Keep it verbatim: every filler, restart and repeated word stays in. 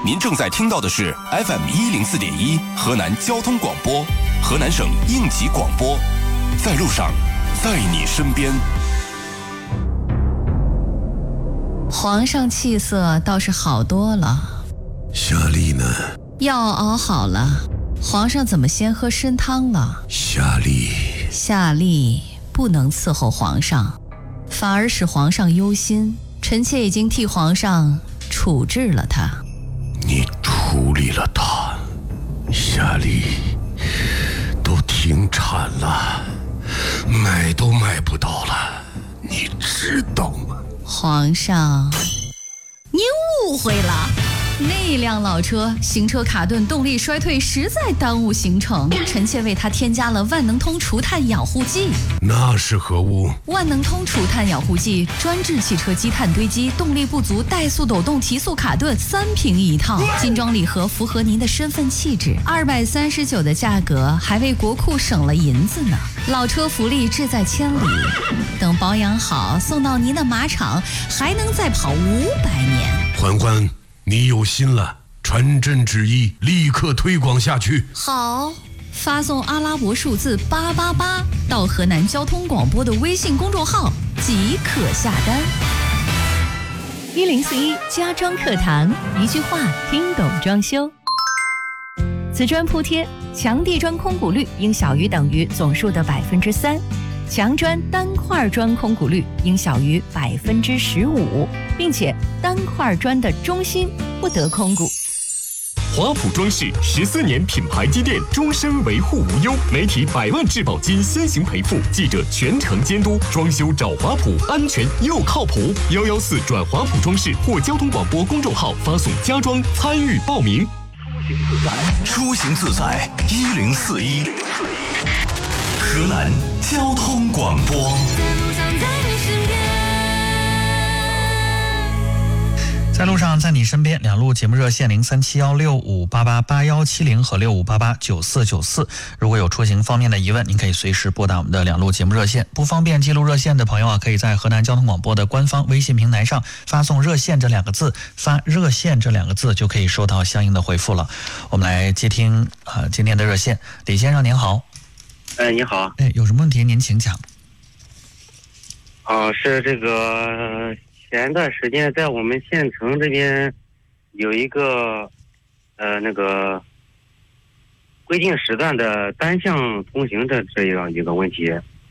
您正在听到的是 F M 一零四点一河南交通广播，河南省应急广播，在路上，在你身边。 皇上气色倒是好多了。 夏丽呢？ 药熬好了，皇上怎么先喝参汤了？ 夏丽， 夏丽不能伺候皇上，反而使皇上忧心。臣妾已经替皇上处置了他。 你处理了他？夏丽都停产了，买都买不到了，你知道吗？ 皇上，您误会了。那辆老车行车卡顿，动力衰退，实在耽误行程。臣妾为他添加了万能通除碳养护剂。 那是何物？ 万能通除碳养护剂专治汽车积碳堆积、动力不足、怠速抖动、提速卡顿，三瓶一套，精装礼盒，符合您的身份气质。二百三十九的价格，还为国库省了银子呢。老车福利志在千里，等保养好，送到您的马场，还能再跑五百年。 欢欢，你有心了，传朕旨意，立刻推广下去。 好，发送阿拉伯数字八八八到河南交通广播的微信公众号即可下单。一零四一家装课堂，一句话听懂装修。瓷砖铺贴，墙地砖空鼓率应小于等于总数的百分之三，墙砖单块砖空鼓率应小于百分之十五，并且单块砖的中心不得空鼓。 华普装饰十四年品牌积淀，终身维护无忧，媒体百万质保金先行赔付，记者全程监督，装修找华普，安全又靠谱。幺幺四转华普装饰或交通广播公众号发送家装参与报名。 出行自在一零四一，河南交通广播。 在路上，在你身边，两路节目热线零三七幺六五八八八幺七零和六五八八九四九四。如果有出行方面的疑问，您可以随时拨打我们的两路节目热线。不方便记录热线的朋友啊，可以在河南交通广播的官方微信平台上发送热线这两个字，发热线这两个字就可以收到相应的回复了。我们来接听呃今天的热线，李先生您好。 哎，你好。 哎，有什么问题您请讲。 哦，是这个。前段时间在我们县城这边有一个呃那个规定时段的单向通行的这样一个问题，